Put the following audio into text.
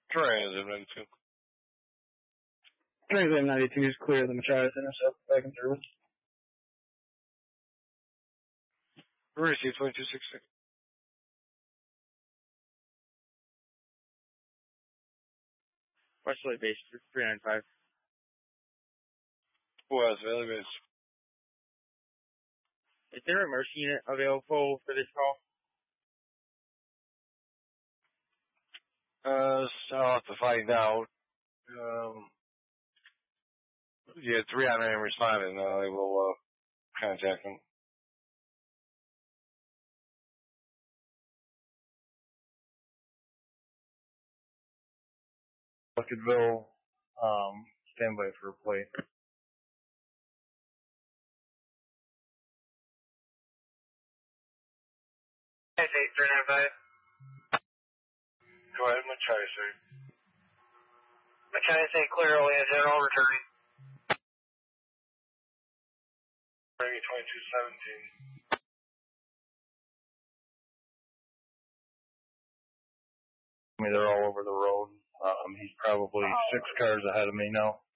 Transit 92. Transit 92 is clear of the Machias intercept back in service. Receive 2266. Westerly base 395. West Valley base. Is there a mercy unit available for this call? I'll have to find out. Yeah, 3 on and responding. I will contact them. Bucketville, stand by for a plate. Hey, 395. Go ahead, Machias, sir. Machias say clearly as they're all returning. Maybe 2217. I mean, they're all over the road. He's probably 6 cars ahead of me now.